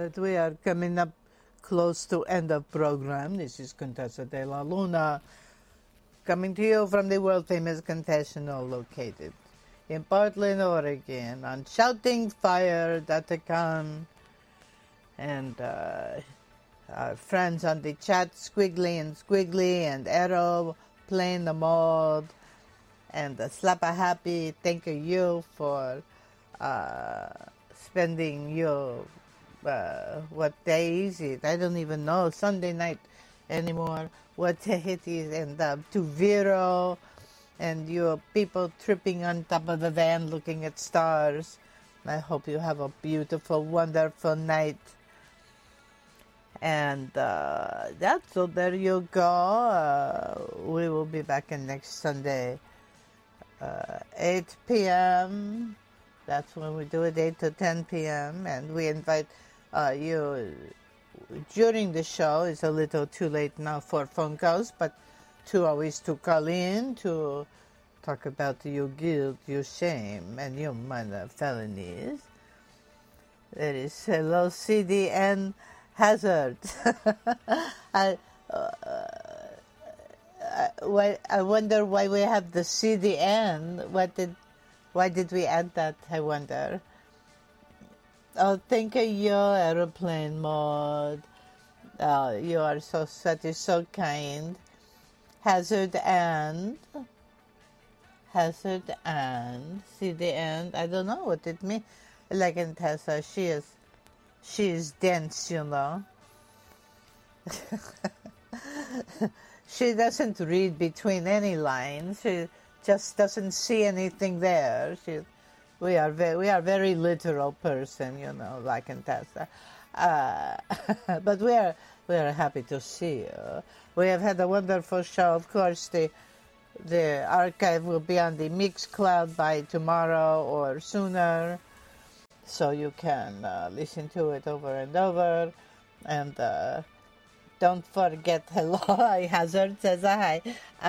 that we are coming up close to end of program. This is Contessa de la Luna, coming to you from the world-famous confessional located in Portland, Oregon, on shoutingfire.com, and our friends on the chat, Squiggly and Arrow, playing the mode, and Slappa Happy, thank you for spending your, what day is it? I don't even know, Sunday night anymore, what day it is, and to Vero, and your people tripping on top of the van looking at stars. I hope you have a beautiful, wonderful night. And so there you go. We will be back in next Sunday, 8 p.m. That's when we do it, 8 to 10 p.m. And we invite you during the show. It's a little too late now for phone calls, but to always to call in to talk about your guilt, your shame, and your minor felonies. There is hello CDN Hazard. I wonder why we have the CDN. Why did we add that? I wonder. Oh, thank you, aeroplane mode. You are so kind. Hazard and CDN. I don't know what it means. Like in Tessa, she is dense, you know. She doesn't read between any lines. She just doesn't see anything there. We are very literal person, you know, like in Tessa. But we are happy to see you. We have had a wonderful show. Of course, the archive will be on the Mixcloud by tomorrow or sooner, so you can listen to it over and over. And don't forget, hello, Hazard says hi.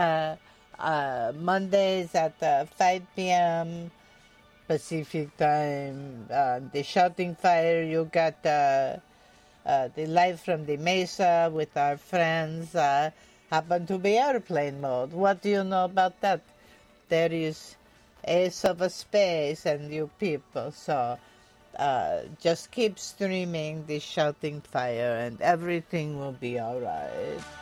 Mondays at 5 p.m. Pacific time. The Shouting Fire, you got the live from the Mesa with our friends. Happen to be airplane mode. What do you know about that? There is Ace of a Space and you people. So just keep streaming the Shouting Fire and everything will be all right.